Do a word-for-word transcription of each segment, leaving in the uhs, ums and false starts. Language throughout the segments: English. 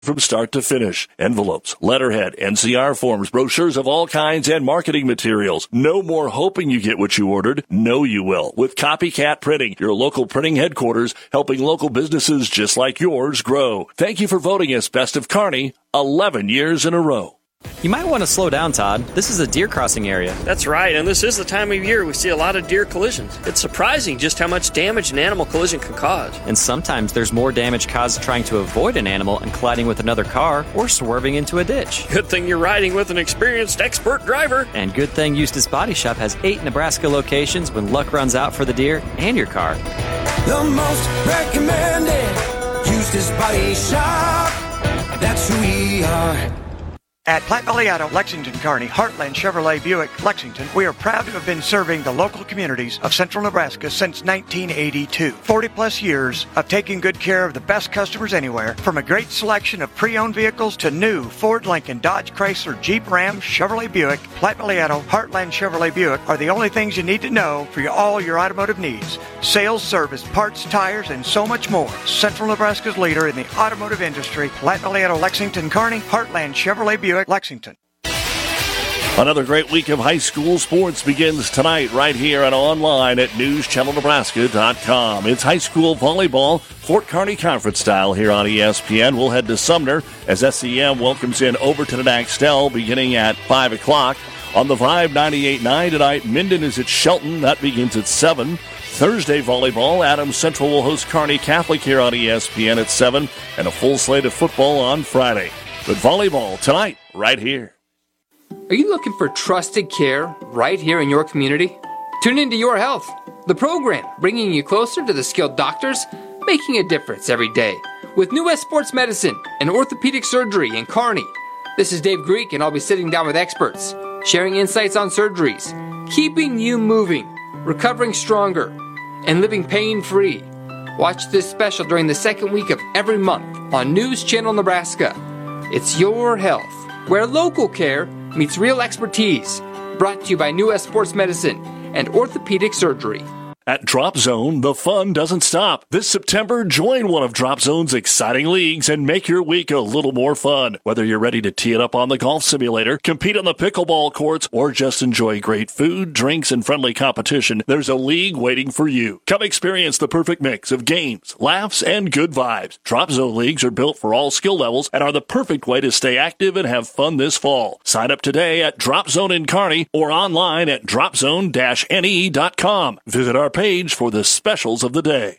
from start to finish. Envelopes, letterhead, N C R forms, brochures of all kinds, and marketing materials. No more hoping you get what you ordered. Know you will. With Copycat Printing, your local printing headquarters, helping local businesses just like yours grow. Thank you for voting us Best of Kearney eleven years in a row. You might want to slow down, Todd. This is a deer crossing area. That's right, and this is the time of year we see a lot of deer collisions. It's surprising just how much damage an animal collision can cause. And sometimes there's more damage caused trying to avoid an animal and colliding with another car or swerving into a ditch. Good thing you're riding with an experienced expert driver. And good thing Eustis Body Shop has eight Nebraska locations when luck runs out for the deer and your car. The most recommended Eustis Body Shop. That's who we are. At Platte Valley Auto, Lexington, Kearney, Heartland Chevrolet Buick, Lexington, we are proud to have been serving the local communities of central Nebraska since nineteen eighty-two. forty plus years of taking good care of the best customers anywhere, from a great selection of pre-owned vehicles to new Ford, Lincoln, Dodge, Chrysler, Jeep, Ram, Chevrolet Buick. Platte Valley Auto, Heartland Chevrolet Buick are the only things you need to know for your, all your automotive needs. Sales, service, parts, tires, and so much more. Central Nebraska's leader in the automotive industry, Platte Valley Auto, Lexington, Kearney, Heartland Chevrolet Buick, Lexington. Another great week of high school sports begins tonight right here and online at news channel nebraska dot com. It's high school volleyball, Fort Kearney Conference style here on E S P N. We'll head to Sumner as S E M welcomes in Overton and Axtell beginning at five o'clock. On the Vibe ninety-eight point nine tonight, Minden is at Shelton. That begins at seven. Thursday volleyball, Adams Central will host Kearney Catholic here on E S P N at seven, and a full slate of football on Friday. But volleyball tonight, right here. Are you looking for trusted care right here in your community? Tune into Your Health, the program bringing you closer to the skilled doctors, making a difference every day. With New West Sports Medicine and Orthopedic Surgery in Kearney. This is Dave Greek, and I'll be sitting down with experts, sharing insights on surgeries, keeping you moving, recovering stronger, and living pain-free. Watch this special during the second week of every month on News Channel Nebraska. It's Your Health, where local care meets real expertise. Brought to you by New West Sports Medicine and Orthopedic Surgery. At Drop Zone, the fun doesn't stop. This September, join one of Drop Zone's exciting leagues and make your week a little more fun. Whether you're ready to tee it up on the golf simulator, compete on the pickleball courts, or just enjoy great food, drinks, and friendly competition, there's a league waiting for you. Come experience the perfect mix of games, laughs, and good vibes. Drop Zone leagues are built for all skill levels and are the perfect way to stay active and have fun this fall. Sign up today at Drop Zone in Kearney or online at drop zone dash N E dot com. Visit our page for the specials of the day.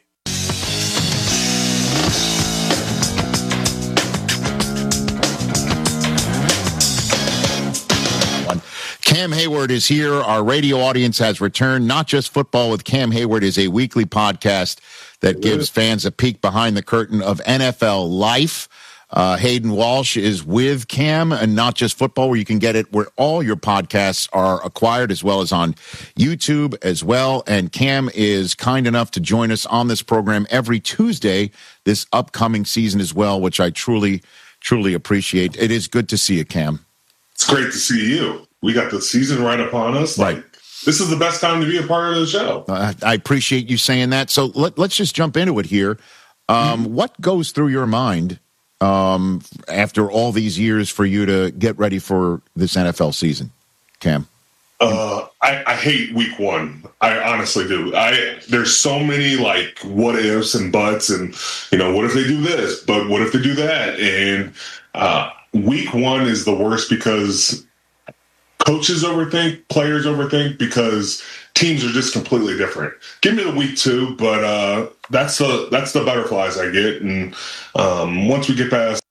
Cam Hayward is here. Our radio audience has returned. Not Just Football with Cam Hayward is a weekly podcast that gives fans a peek behind the curtain of N F L life. Uh, Hayden Walsh is with Cam and Not Just Football, where you can get it where all your podcasts are acquired, as well as on YouTube as well. And Cam is kind enough to join us on this program every Tuesday this upcoming season as well, which I truly, truly appreciate. It is good to see you, Cam. It's great to see you. We got the season right upon us. Right. Like, this is the best time to be a part of the show. Uh, I appreciate you saying that. So let, let's just jump into it here. Um, mm-hmm. What goes through your mind Um, after all these years for you to get ready for this N F L season, Cam? Uh, I, I hate week one. I honestly do. I there's so many like what ifs and buts, and you know, what if they do this, but what if they do that? And uh, week one is the worst because coaches overthink, players overthink, because teams are just completely different. Give me the week two, but uh, that's the that's the butterflies I get. And um, once we get past,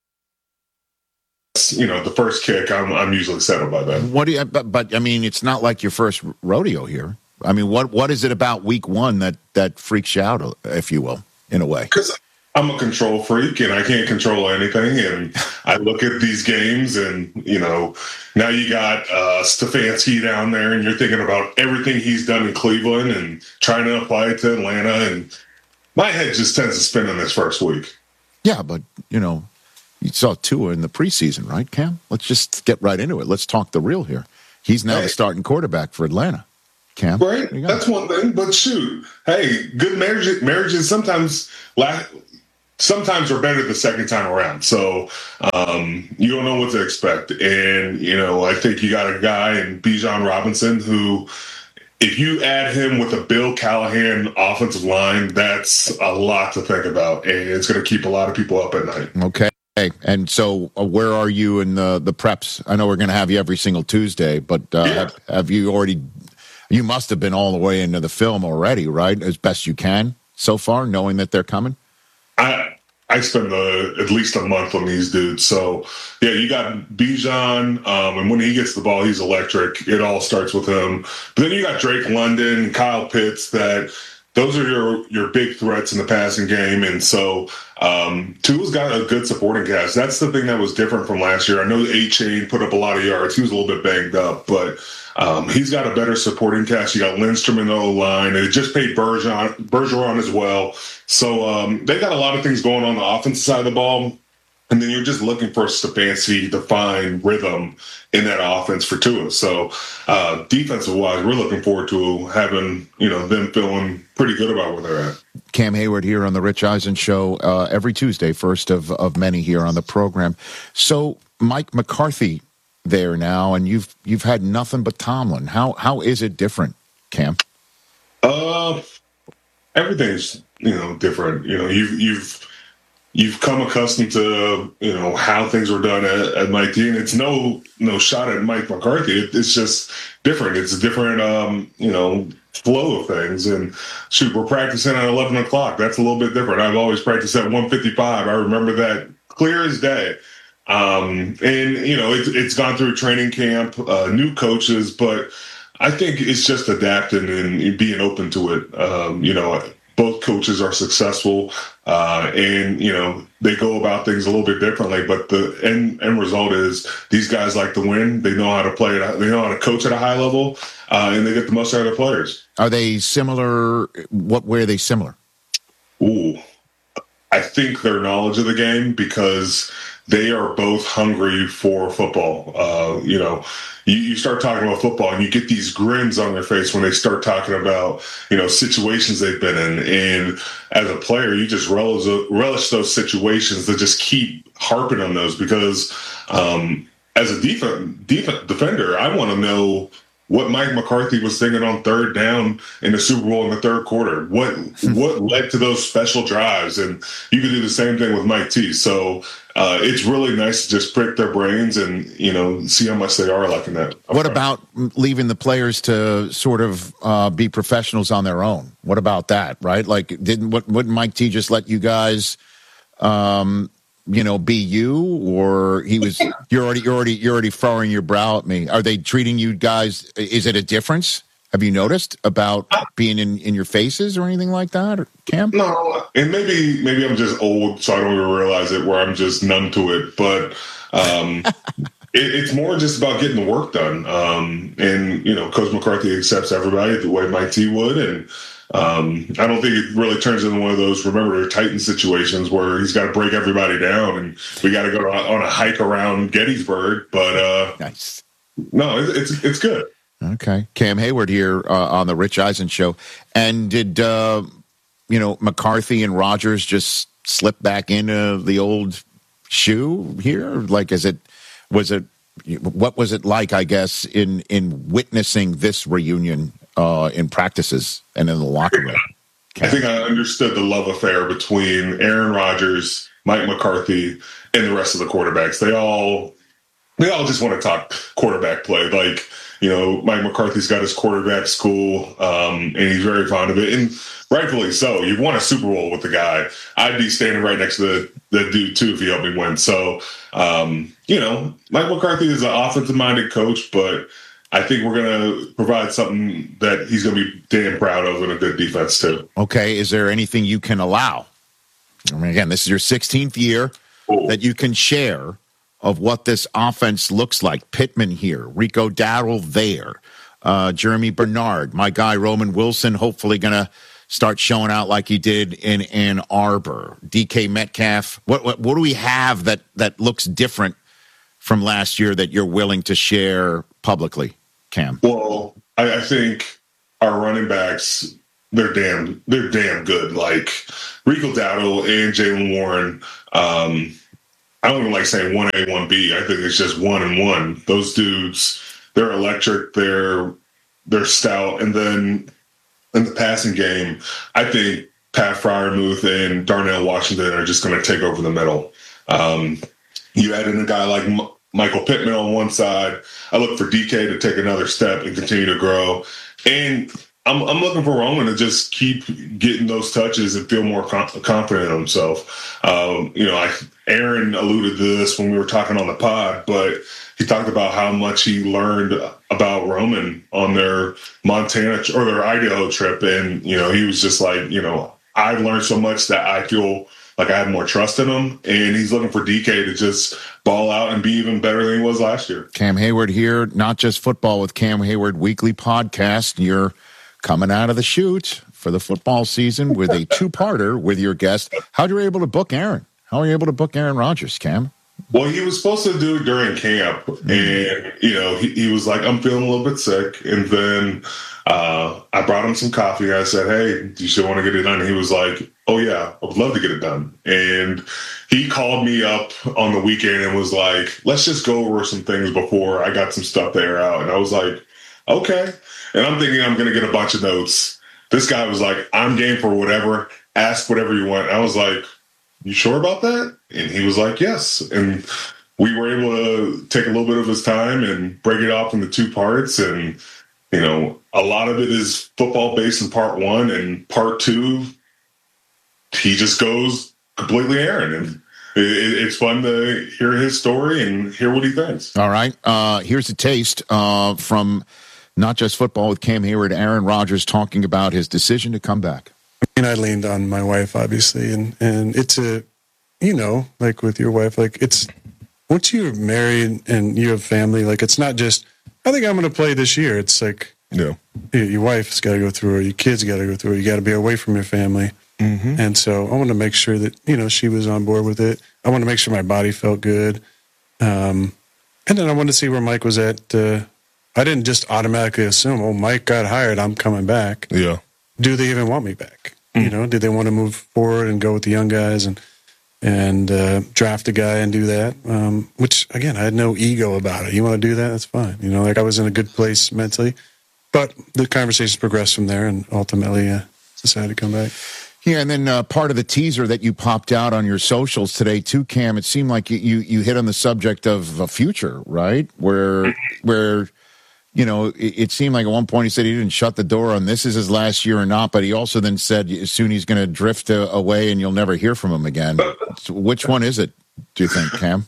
you know, the first kick, I'm I'm usually settled by then. What do you? But, but I mean, it's not like your first rodeo here. I mean, what what is it about week one that that freaks you out, if you will, in a way? Because I'm a control freak and I can't control anything. And I look at these games and, you know, now you got uh, Stefanski down there and you're thinking about everything he's done in Cleveland and trying to apply it to Atlanta. And my head just tends to spin in this first week. Yeah, but, you know, you saw Tua in the preseason, right, Cam? Let's just get right into it. Let's talk the real here. He's now hey. the starting quarterback for Atlanta. Cam. Right. That's one thing. But shoot, hey, good marriage, marriages sometimes last. sometimes are better the second time around. So um, you don't know what to expect. And, you know, I think you got a guy in Bijan Robinson who, if you add him with a Bill Callahan offensive line, that's a lot to think about. And it's going to keep a lot of people up at night. Okay. And so uh, where are you in the, the preps? I know we're going to have you every single Tuesday, but uh, Yeah. have, have you already, you must have been all the way into the film already, right? As best you can so far, knowing that they're coming? I I spend uh, at least a month on these dudes. So, yeah, you got Bijan, um, and when he gets the ball, he's electric. It all starts with him. But then you got Drake London, Kyle Pitts, that those are your, your big threats in the passing game. And so um, Tua's got a good supporting cast. That's the thing that was different from last year. I know A-Chain put up a lot of yards. He was a little bit banged up, but um, he's got a better supporting cast. You got Lindstrom in the O-line. They just paid Bergeron, Bergeron as well. So um, they got a lot of things going on the offensive side of the ball. And then you're just looking for Stefanski to find rhythm in that offense for Tua. So uh, defensive-wise, we're looking forward to having, you know, them feeling pretty good about where they're at. Cam Hayward here on the Rich Eisen Show uh, every Tuesday, first of, of many here on the program. So Mike McCarthy there now, and you've you've had nothing but Tomlin. How how is it different, Cam? Uh, everything's, you know, different. You know, you've you've you've come accustomed to, you know, how things were done at, at Mike T, and it's no no shot at Mike McCarthy. It, it's just different. It's a different, um, you know, flow of things. And shoot, we're practicing at eleven o'clock. That's a little bit different. I've always practiced at one fifty-five. I remember that clear as day. Um, and, you know, it, it's gone through training camp, uh, new coaches, but I think it's just adapting and being open to it. Um, you know, both coaches are successful, uh, and, you know, they go about things a little bit differently, but the end, end result is these guys like to win. They know how to play it. They know how to coach at a high level, uh, and they get the most out of the players. Are they similar? What way are they similar? Ooh, I think their knowledge of the game, because they are both hungry for football. Uh, you know, you, you start talking about football and you get these grins on their face when they start talking about, you know, situations they've been in. And as a player, you just relish, relish those situations that just keep harping on those, because um, as a def- def- defender, I want to know what Mike McCarthy was thinking on third down in the Super Bowl in the third quarter. What what led to those special drives? And you can do the same thing with Mike T. So uh, it's really nice to just prick their brains and, you know, see how much they are liking that. What about leaving the players to sort of uh, be professionals on their own? What about that, right? Like, didn't what, wouldn't Mike T just let you guys, um, you know, be you, or he was? You're already, you're already, you're already furrowing your brow at me. Are they treating you guys? Is it a difference? Have you noticed about being in, in your faces or anything like that, or Cam? No, and maybe maybe I'm just old, so I don't even realize it, where I'm just numb to it. But um, it, it's more just about getting the work done. Um, and you know, Coach McCarthy accepts everybody the way Mike T would, and um, I don't think it really turns into one of those remember Titan situations where he's got to break everybody down and we got to go on a hike around Gettysburg. But uh, nice. No, it's it's, it's good. Okay. Cam Hayward here uh, on the Rich Eisen Show. And did, uh, you know, McCarthy and Rodgers just slip back into the old shoe here? Like, is it, was it, what was it like, I guess, in, in witnessing this reunion uh, in practices and in the locker room? I think I understood the love affair between Aaron Rodgers, Mike McCarthy, and the rest of the quarterbacks. They all, they all just want to talk quarterback play. Like, you know, Mike McCarthy's got his quarterback school, um, and he's very fond of it, and rightfully so. You've won a Super Bowl with the guy. I'd be standing right next to the, the dude, too, if he helped me win. So, um, you know, Mike McCarthy is an offensive-minded coach, but I think we're going to provide something that he's going to be damn proud of, and a good defense, too. Okay, is there anything you can allow? I mean, again, this is your sixteenth year Ooh. that you can share of what this offense looks like. Pittman here, Rico Dowdle there, uh, Jeremy Bernard, my guy Roman Wilson, hopefully going to start showing out like he did in Ann Arbor. D K Metcalf. What, what what do we have that that looks different from last year that you're willing to share publicly, Cam? Well, I, I think our running backs they're damn they're damn good. Like Rico Dowdle and Jaylen Warren. Um, I don't even like saying one A, one B. I think it's just one and one. Those dudes, they're electric. They're they're stout. And then in the passing game, I think Pat Freiermuth and Darnell Washington are just going to take over the middle. Um, you add in a guy like M- Michael Pittman on one side. I look for D K to take another step and continue to grow. And I'm, I'm looking for Roman to just keep getting those touches and feel more com- confident in himself. Um, you know, I, Aaron alluded to this when we were talking on the pod, but he talked about how much he learned about Roman on their Montana or their Idaho trip. And, you know, he was just like, you know, I've learned so much that I feel like I have more trust in him. And he's looking for D K to just ball out and be even better than he was last year. Cam Hayward here, Not Just Football with Cam Hayward weekly podcast. You're coming out of the chute for the football season with a two-parter with your guest. How were you able to book Aaron? How were you able to book Aaron Rodgers, Cam? Well, he was supposed to do it during camp, and, you know, he, he was like, I'm feeling a little bit sick. And then uh, I brought him some coffee. I said, hey, do you still want to get it done? And he was like, oh, yeah, I would love to get it done. And he called me up on the weekend and was like, let's just go over some things before I got some stuff to air out. And I was like, okay. And I'm thinking I'm going to get a bunch of notes. This guy was like, I'm game for whatever. Ask whatever you want. And I was like, you sure about that? And he was like, yes. And we were able to take a little bit of his time and break it off into two parts. And, you know, a lot of it is football based in part one, and part two, he just goes completely Aaron. And it, it's fun to hear his story and hear what he thinks. All right. Uh, here's a taste uh, from Not Just Football with Cam Hayward, Aaron Rodgers talking about his decision to come back. I mean, I leaned on my wife, obviously, and, and it's a, you know, like with your wife, like it's, once you're married and you have family, like it's not just, I think I'm going to play this year. It's like, yeah, your, your wife's got to go through it, your kids got to go through it, you got to be away from your family. Mm-hmm. And so I want to make sure that, you know, she was on board with it. I want to make sure my body felt good. Um, and then I wanted to see where Mike was at. Uh, I didn't just automatically assume, oh, Mike got hired, I'm coming back. Yeah. Do they even want me back? Mm. You know, did they want to move forward and go with the young guys and and uh, draft a guy and do that? Um, which, again, I had no ego about it. You want to do that? That's fine. You know, like I was in a good place mentally. But the conversations progressed from there, and ultimately uh, decided to come back. Yeah, and then uh, part of the teaser that you popped out on your socials today too, Cam, it seemed like you, you, you hit on the subject of a future, right? Where, where you know, it, it seemed like at one point he said he didn't shut the door on this is his last year or not, but he also then said soon he's going to drift uh, away and you'll never hear from him again. So which one is it, do you think, Cam?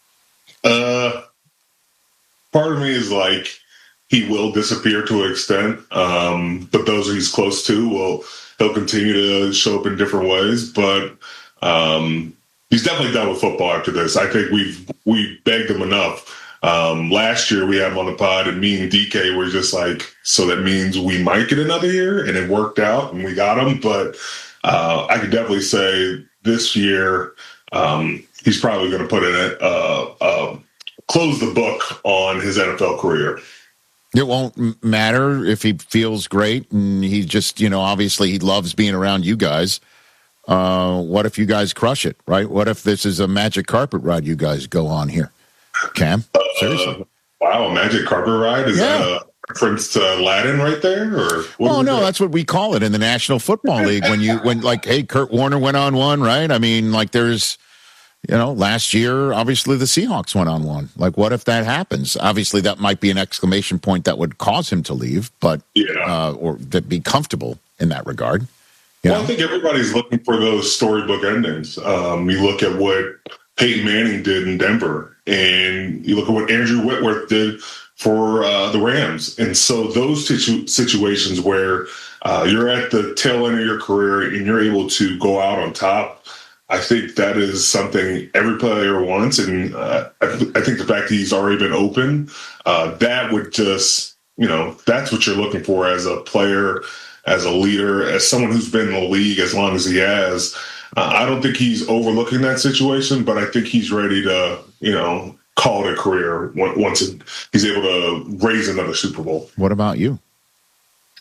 Uh, part of me is like, he will disappear to an extent, um, but those he's close to will he'll continue to show up in different ways. But um, he's definitely done with football after this. I think we've we begged him enough. Um, last year we had him on the pod, and me and D K were just like, so that means we might get another year, and it worked out, and we got him. But uh, I could definitely say this year um, he's probably going to put in it, uh, uh, close the book on his N F L career. It won't matter if he feels great and he just, you know, obviously he loves being around you guys. Uh, what if you guys crush it, right? What if this is a magic carpet ride you guys go on here? Cam? Seriously? Uh, wow, a magic carpet ride? Is yeah. that a reference to Aladdin right there? Or what oh, no, that? That's what we call it in the National Football League. When you, when like, hey, Kurt Warner went on one, right? I mean, like there's, you know, last year, obviously the Seahawks went on one. Like, what if that happens? Obviously, that might be an exclamation point that would cause him to leave, but yeah. uh, or to be comfortable in that regard. You well, know? I think everybody's looking for those storybook endings. Um, you look at what Peyton Manning did in Denver, and you look at what Andrew Whitworth did for uh, the Rams. And so those situ- situations where uh, you're at the tail end of your career and you're able to go out on top, I think that is something every player wants, and uh, I, th- I think the fact that he's already been open, uh, that would just, you know, that's what you're looking for as a player, as a leader, as someone who's been in the league as long as he has. Uh, I don't think he's overlooking that situation, but I think he's ready to, you know, call it a career once it, he's able to raise another Super Bowl. What about you?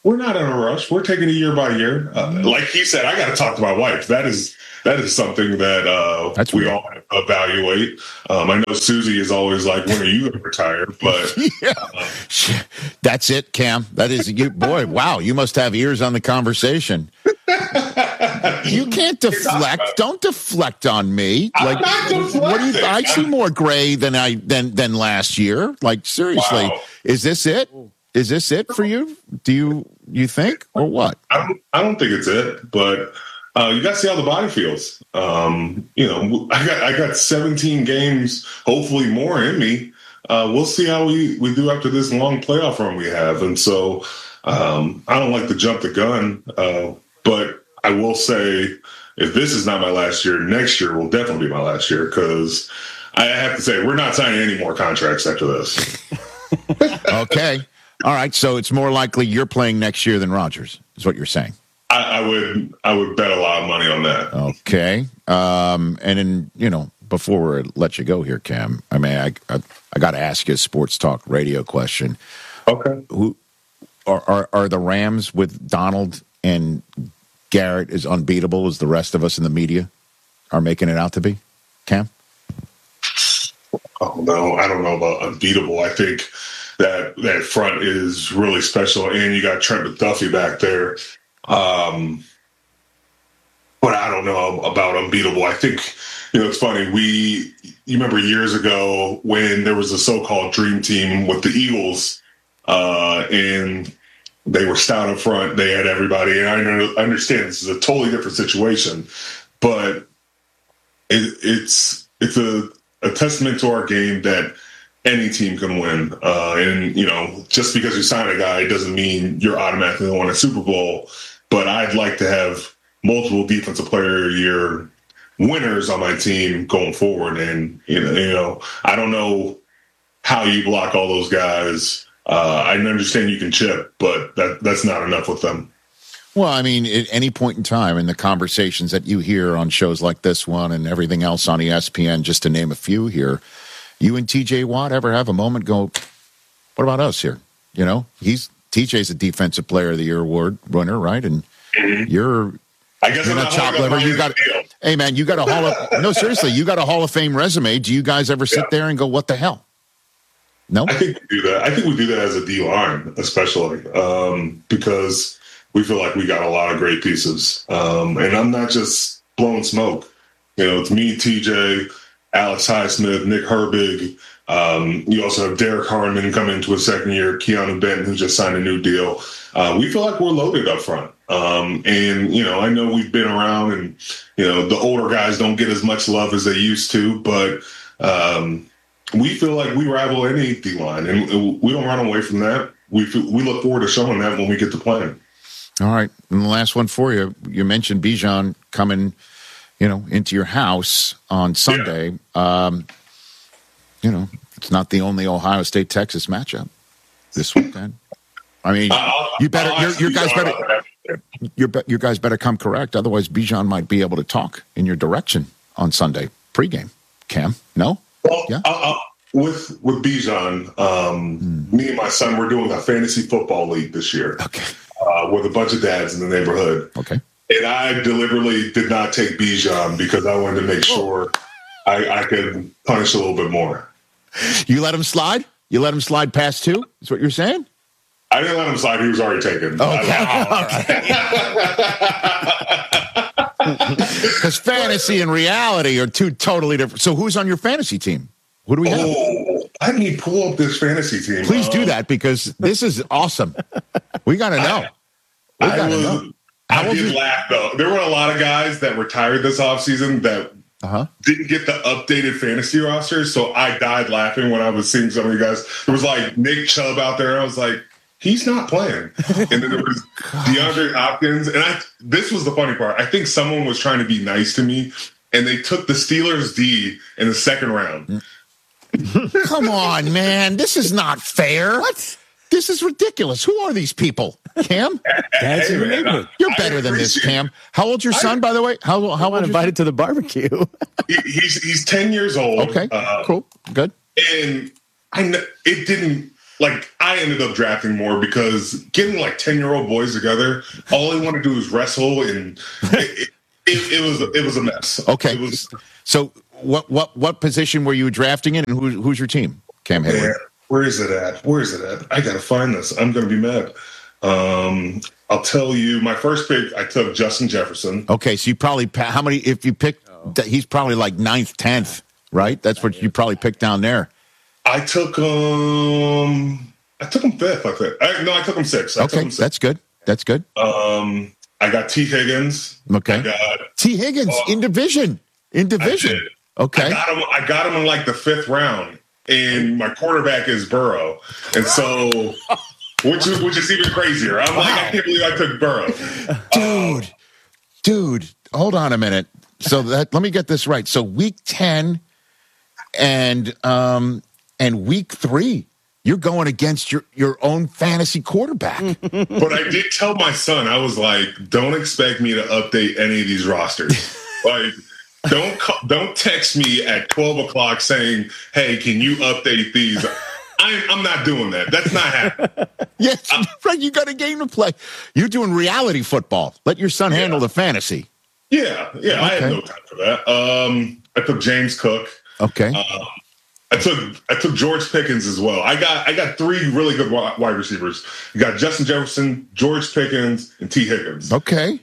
we're not in a rush. We're taking it year by year. Uh, like he said, I got to talk to my wife. That is that is something that uh, That's we weird. all evaluate. Um, I know Susie is always like, "When are you going to retire?" But yeah. uh, that's it, Cam. That is you, boy. Wow, you must have ears on the conversation. You can't deflect. Don't deflect on me. Like, what do you? I see more gray than I than than last year. Like, seriously, Wow. is this it? Is this it for you? Do you you think or what? I don't, I don't think it's it, but uh, you got to see how the body feels. Um, you know, I got I got seventeen games, hopefully more in me. Uh, we'll see how we, we do after this long playoff run we have. And so um, I don't like to jump the gun, uh, but I will say if this is not my last year, next year will definitely be my last year because I have to say we're not signing any more contracts after this. Okay. All right. So it's more likely you're playing next year than Rodgers, is what you're saying. I, I would I would bet a lot of money on that. Okay. Um, and then, you know, before we let you go here, Cam, I mean, I I, I got to ask you a sports talk radio question. Okay. Who are, are are the Rams with Donald and Garrett as unbeatable as the rest of us in the media are making it out to be? Cam? Oh no, I don't know about unbeatable. I think that that front is really special, and you got Trent McDuffie back there. Um, but I don't know about unbeatable. I think, you know, it's funny. We, you remember years ago when there was a so-called dream team with the Eagles, uh, and they were stout up front. They had everybody, and I understand this is a totally different situation, but it, it's it's a, a testament to our game that any team can win. Uh, and, you know, just because you sign a guy doesn't mean you're automatically going to win a Super Bowl. But I'd like to have multiple defensive player of the year winners on my team going forward. And, you know, you know, I don't know how you block all those guys. Uh, I understand you can chip, but that that's not enough with them. Well, I mean, at any point in time in the conversations that you hear on shows like this one and everything else on E S P N, just to name a few here, you and T J Watt ever have a moment go, what about us here? You know, he's T J's a Defensive Player of the Year award winner, right? And mm-hmm. you're, I guess you're I'm not not chopped liver. You got, hey man, you got a Hall of no, seriously, you got a Hall of Fame resume. Do you guys ever sit yeah. there and go, what the hell? No, I think we do that. I think we do that as a D line, especially um, because we feel like we got a lot of great pieces. Um, and I'm not just blowing smoke. You know, it's me, T J, Alex Highsmith, Nick Herbig. Um, you also have Derek Harmon coming into his second year, Keanu Benton, who just signed a new deal. Uh, we feel like we're loaded up front. Um, and, you know, I know we've been around and, you know, the older guys don't get as much love as they used to, but um, we feel like we rival any D-line, and we don't run away from that. We feel, we look forward to showing that when we get to playing. All right. And the last one for you, you mentioned Bijan coming, you know, into your house on Sunday. Yeah. Um, you know, it's not the only Ohio State-Texas matchup this weekend. I mean, I'll, you better, your, your guys better, your, your guys better come correct. Otherwise, Bijan might be able to talk in your direction on Sunday pregame. Cam, no? Well, yeah. I'll, I'll, with with Bijan, um, mm. me and my son, we're doing a fantasy football league this year. Okay. Uh, with a bunch of dads in the neighborhood. Okay. And I deliberately did not take Bijan because I wanted to make sure I, I could punish a little bit more. You let him slide? You let him slide past two? Is what you're saying? I didn't let him slide. He was already taken. Because fantasy and reality are two totally different. So who's on your fantasy team? Who do we have? Oh, I need to pull up this fantasy team. Please uh, do that because this is awesome. We got to know. We I, gotta was, know. I did you... laugh, though. There were a lot of guys that retired this offseason that uh-huh. didn't get the updated fantasy roster, so I died laughing when I was seeing some of you guys. There was like Nick Chubb out there, and I was like, he's not playing. And then there was DeAndre Hopkins, and I. This was the funny part. I think someone was trying to be nice to me, and they took the Steelers D in the second round. Come on, man. This is not fair. What? This is ridiculous. Who are these people? Cam? That's hey, man, You're better than this, Cam. How old's your son, I, by the way? How how old? Invited to the barbecue. he, he's he's ten years old. Okay, uh, cool, good. And I know it didn't like I ended up drafting more because getting like ten-year-old boys together, all they want to do is wrestle, and it, it, it was it was a mess. Okay. It was, so what what what position were you drafting in, and who, who's your team? Cam Hayward. Man, where is it at? Where is it at? I gotta find this. I'm gonna be mad. Um, I'll tell you. My first pick, I took Justin Jefferson. Okay, so you probably how many? If you pick, he's probably like ninth, tenth, right? That's what you probably picked down there. I took um, I took him fifth. I think. I, no, I took him sixth. I Okay, took him sixth. that's good. That's good. Um, I got T. Higgins. Okay, I got, T. Higgins uh, in division. In division. Okay, I got him. I got him in like the fifth round, and my quarterback is Burrow, and so which is which is even crazier. I'm wow. like, I can't believe I took Burrow, dude. Um, dude, hold on a minute. So that let me get this right. So week ten and um and week three, you're going against your your own fantasy quarterback. But I did tell my son, I was like, don't expect me to update any of these rosters. Like. Don't call, don't text me at twelve o'clock saying, "Hey, can you update these?" I'm, I'm not doing that. That's not happening. Yes, I'm, right. You got a game to play. You're doing reality football. Let your son yeah. handle the fantasy. Yeah, yeah. Okay. I had no time for that. Um, I took James Cook. Okay. Um, I took I took George Pickens as well. I got I got three really good wide receivers. You got Justin Jefferson, George Pickens, and T. Higgins. Okay.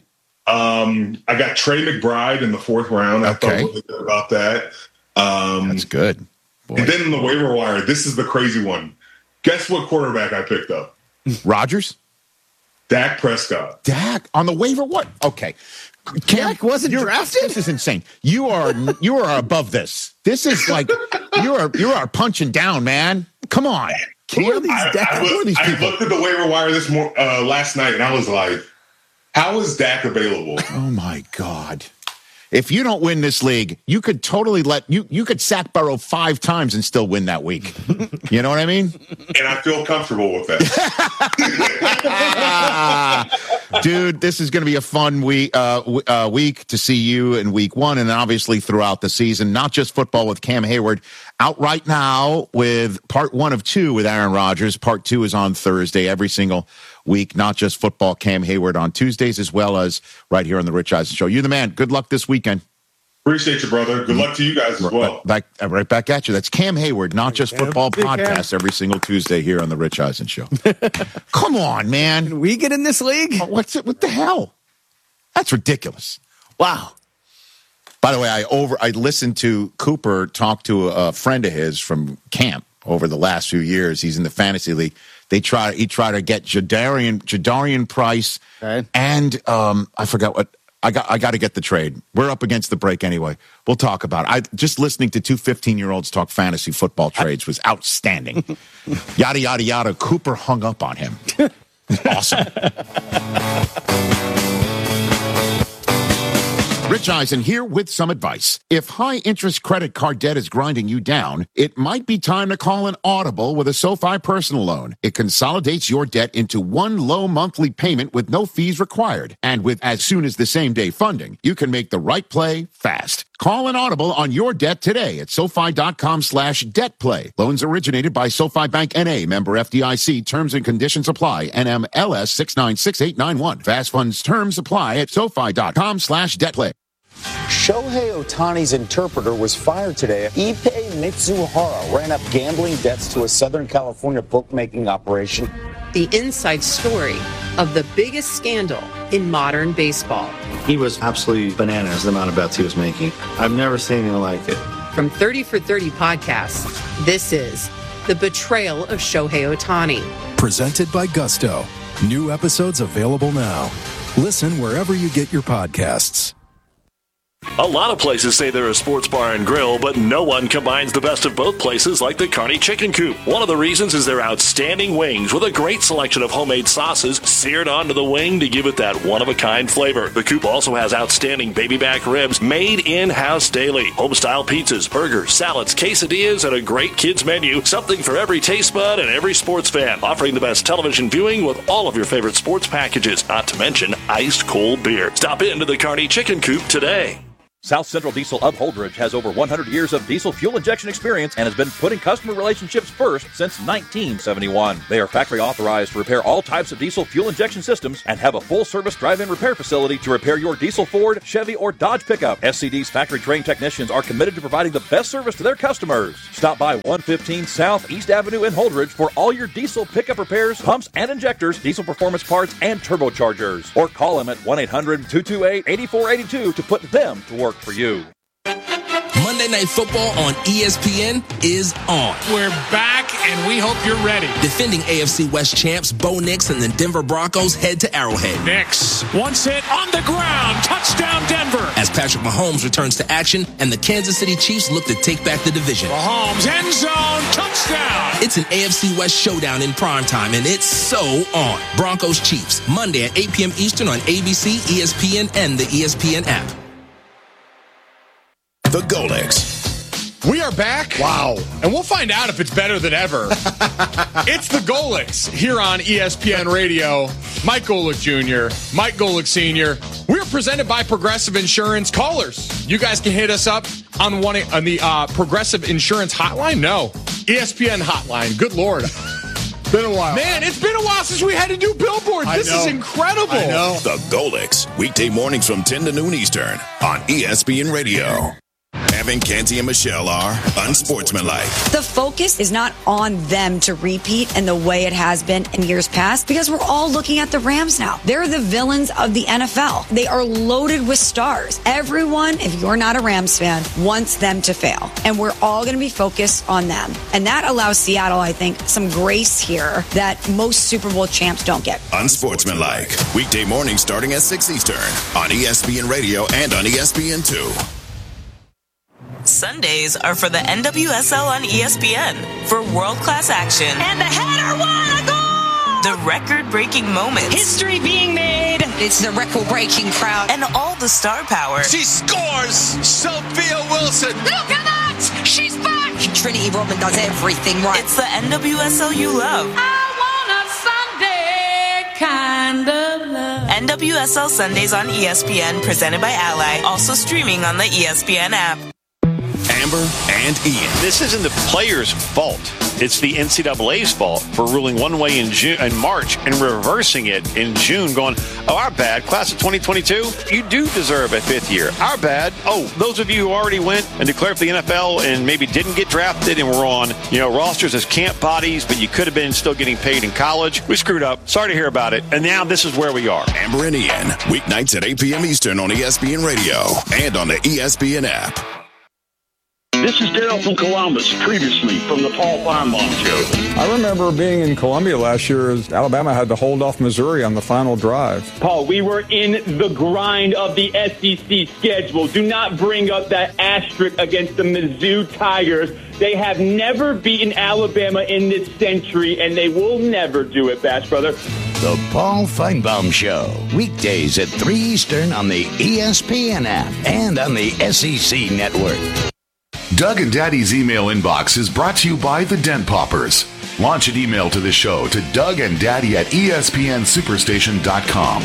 Um, I got Trey McBride in the fourth round. I okay. thought really good about that. Um, That's good. Boy. And then in the waiver wire, this is the crazy one. Guess what quarterback I picked up? Rodgers? Dak Prescott. Dak on the waiver? What? Okay. Cam, Dak wasn't drafted? This is insane. You are you are above this. This is like you are you are punching down, man. Come on. Who are these, I, Dak? I, look, Who are these people? I looked at the waiver wire this mor- uh, last night, and I was like, how is Dak available? Oh, my God. If you don't win this league, you could totally let you you could sack Burrow five times and still win that week. You know what I mean? And I feel comfortable with that. Dude, this is going to be a fun week, uh, w- uh, week to see you in week one and obviously throughout the season. Not just football with Cam Hayward. Out right now with part one of two with Aaron Rodgers. Part two is on Thursday every single week. Not just football, Cam Hayward on Tuesdays as well as right here on the Rich Eisen Show. You're the man. Good luck this weekend. Appreciate you, brother. Good luck to you guys as well. Back, right back at you. That's Cam Hayward, Not Just Cam. Football Big podcast Cam. every single Tuesday here on the Rich Eisen Show. Come on, man. Can we get in this league? What's it? What the hell? That's ridiculous. Wow. By the way, I over I listened to Cooper talk to a friend of his from camp over the last few years. He's in the fantasy league. They try he tried to get Jadarian Jadarian Price okay. and um, I forgot what I got. I got to get the trade. We're up against the break anyway. We'll talk about it. I just listening to two fifteen-year-olds talk fantasy football trades was outstanding. Yada yada yada. Cooper hung up on him. Awesome. Rich Eisen here with some advice. If high-interest credit card debt is grinding you down, it might be time to call an audible with a SoFi personal loan. It consolidates your debt into one low monthly payment with no fees required. And with as soon as the same-day funding, you can make the right play fast. Call an audible on your debt today at SoFi.com slash debt play. Loans originated by SoFi Bank N A, member F D I C. Terms and conditions apply. N M L S six nine six eight nine one. Fast funds terms apply at SoFi.com slash debt play. Shohei Ohtani's interpreter was fired today. Ippei Mitsuhara ran up gambling debts to a Southern California bookmaking operation. The inside story of the biggest scandal in modern baseball. He was absolutely bananas, the amount of bets he was making. I've never seen anything like it. From thirty for thirty podcasts, this is The Betrayal of Shohei Ohtani. Presented by Gusto. New episodes available now. Listen wherever you get your podcasts. A lot of places say they're a sports bar and grill, but no one combines the best of both places like the Kearney Chicken Coop. One of the reasons is their outstanding wings with a great selection of homemade sauces seared onto the wing to give it that one-of-a-kind flavor. The Coop also has outstanding baby back ribs made in-house daily, home-style pizzas, burgers, salads, quesadillas, and a great kids menu. Something for every taste bud and every sports fan. Offering the best television viewing with all of your favorite sports packages, not to mention iced cold beer. Stop into the Kearney Chicken Coop today. South Central Diesel of Holdridge has over one hundred years of diesel fuel injection experience and has been putting customer relationships first since nineteen seventy-one. They are factory authorized to repair all types of diesel fuel injection systems and have a full-service drive-in repair facility to repair your diesel Ford, Chevy, or Dodge pickup. S C D's factory-trained technicians are committed to providing the best service to their customers. Stop by one fifteen South East Avenue in Holdridge for all your diesel pickup repairs, pumps and injectors, diesel performance parts, and turbochargers. Or call them at one eight hundred two two eight eight four eight two to put them to work for you. Monday Night Football on E S P N is on. We're back, and we hope you're ready. Defending A F C West champs Bo Nix and the Denver Broncos head to Arrowhead. Nix, once hit on the ground, touchdown Denver. As Patrick Mahomes returns to action and the Kansas City Chiefs look to take back the division. Mahomes, end zone, touchdown. It's an A F C West showdown in primetime, and it's so on. Broncos Chiefs, Monday at eight p.m. Eastern on A B C, E S P N, and the E S P N app. The Golix. We are back. Wow. And we'll find out if it's better than ever. It's the Golix here on E S P N Radio. Mike Golick Junior, Mike Golick Senior We're presented by Progressive Insurance. Callers, you guys can hit us up on one on the uh, Progressive Insurance hotline. No, E S P N hotline. Good Lord. Been a while. Man, it's been a while since we had to do billboards. I this know. is incredible. I know. The Golix, weekday mornings from ten to noon Eastern on E S P N Radio. Evan, Canty, and Michelle are unsportsmanlike. The focus is not on them to repeat in the way it has been in years past because we're all looking at the Rams now. They're the villains of the N F L. They are loaded with stars. Everyone, if you're not a Rams fan, wants them to fail. And we're all going to be focused on them. And that allows Seattle, I think, some grace here that most Super Bowl champs don't get. Unsportsmanlike. Weekday mornings starting at six Eastern on E S P N Radio and on E S P N two. Sundays are for the N W S L on E S P N for world-class action. And the header won a goal! The record-breaking moments. History being made. It's the record-breaking crowd. And all the star power. She scores! Sophia Wilson! Look at that! She's back! Trinity Rodman does everything right. It's the N W S L you love. I want a Sunday kind of love. N W S L Sundays on E S P N, presented by Ally. Also streaming on the E S P N app. Amber and Ian. This isn't the players' fault. It's the N C double A's fault for ruling one way in June, in March and reversing it in June, going, oh, our bad. Class of twenty twenty-two, you do deserve a fifth year. Our bad. Oh, those of you who already went and declared for the N F L and maybe didn't get drafted and were on, you know, rosters as camp bodies, but you could have been still getting paid in college. We screwed up. Sorry to hear about it. And now this is where we are. Amber and Ian, weeknights at eight p.m. Eastern on E S P N Radio and on the E S P N app. This is Dale from Columbus, previously from the Paul Feinbaum Show. I remember being in Columbia last year as Alabama had to hold off Missouri on the final drive. Paul, we were in the grind of the S E C schedule. Do not bring up that asterisk against the Mizzou Tigers. They have never beaten Alabama in this century, and they will never do it, Bash Brother. The Paul Feinbaum Show, weekdays at three Eastern on the E S P N app and on the S E C Network. Doug and Daddy's email inbox is brought to you by the Dent Poppers. Launch an email to the show to Doug and Daddy at E S P N superstation dot com.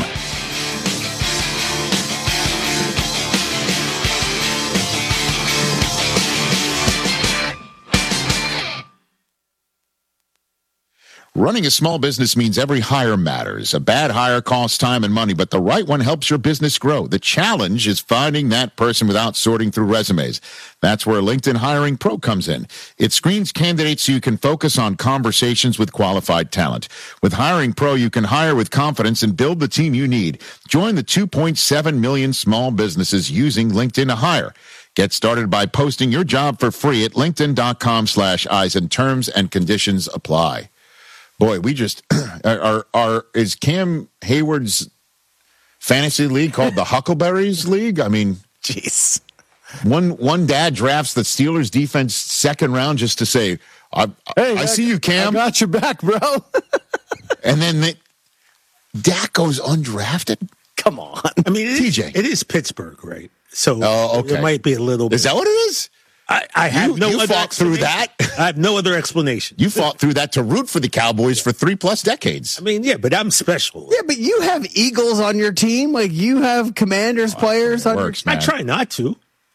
Running a small business means every hire matters. A bad hire costs time and money, but the right one helps your business grow. The challenge is finding that person without sorting through resumes. That's where LinkedIn Hiring Pro comes in. It screens candidates so you can focus on conversations with qualified talent. With Hiring Pro, you can hire with confidence and build the team you need. Join the two point seven million small businesses using LinkedIn to hire. Get started by posting your job for free at linkedin.com slash eyes and terms and conditions apply. Boy, we just are, are, is Cam Hayward's fantasy league called the Huckleberries League? I mean, jeez. One, one dad drafts the Steelers defense second round just to say, I, hey, I Dak, see you, Cam. I got your back, bro. And then the, Dak goes undrafted. Come on. I mean, it T J. Is, it is Pittsburgh, right? So oh, okay. It might be a little bit. Is that what it is? I, I have you, no you other fought through that. I have no other explanation. You fought through that to root for the Cowboys for three plus decades. I mean, yeah, but I'm special. Yeah, but you have Eagles on your team. Like you have Commanders oh, players on works, your man. I try not to.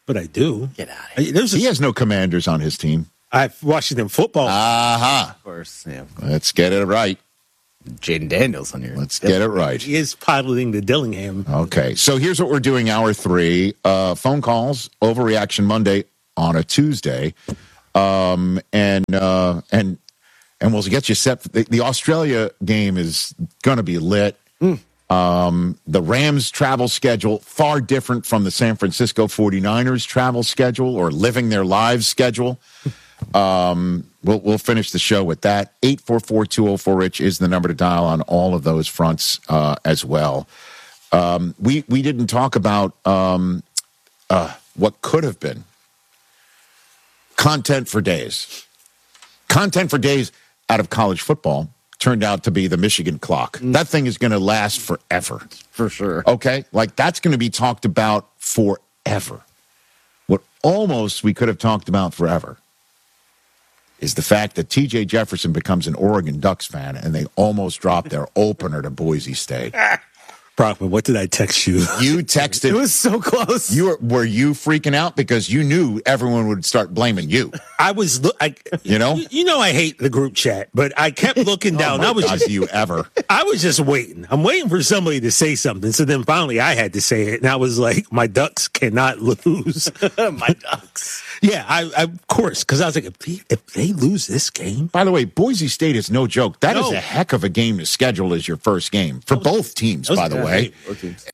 but I do. Get out of here. There's he has no Commanders on his team. I have Washington football. Uh-huh. Of course, yeah. Let's get it right. Jaden Daniels on here. Let's get it right. He is piloting the Dillingham. Okay, so here's what we're doing hour three. Uh, phone calls, Overreaction Monday on a Tuesday. Um, and, uh, and, and we'll get you set. The, the Australia game is going to be lit. Mm. Um, the Rams travel schedule, far different from the San Francisco forty-niners travel schedule or living their lives schedule. Um, we'll, we'll finish the show with that. eight four four, two oh four, Rich is the number to dial on all of those fronts uh, as well. Um, we, we didn't talk about um, uh, what could have been content for days. Content for days out of college football turned out to be the Michigan clock. Mm. That thing is going to last forever. For sure. Okay? Like, that's going to be talked about forever. What almost we could have talked about forever is the fact that T J Jefferson becomes an Oregon Ducks fan, and they almost dropped their opener to Boise State. Brockman, what did I text you? You texted. It was so close. You were, were you freaking out because you knew everyone would start blaming you? I was, I, you know, you, you know, I hate the group chat, but I kept looking down. oh my I was God, just, do you ever? I was just waiting. I'm waiting for somebody to say something. So then finally, I had to say it, and I was like, "My Ducks cannot lose." My Ducks. Yeah, I, I of course, because I was like, if they, if they lose this game. By the way, Boise State is no joke. That no. is a heck of a game to schedule as your first game for both teams. By the way,